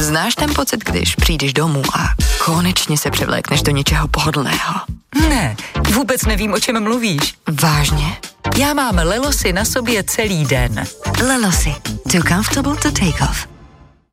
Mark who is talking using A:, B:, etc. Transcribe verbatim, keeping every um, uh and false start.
A: Znáš ten pocit, když přijdeš domů a konečně se převlékneš do něčeho pohodlného?
B: Ne, vůbec nevím, o čem mluvíš.
A: Vážně?
B: Já mám Lelosy na sobě celý den.
A: Lelosy. Too comfortable to take off.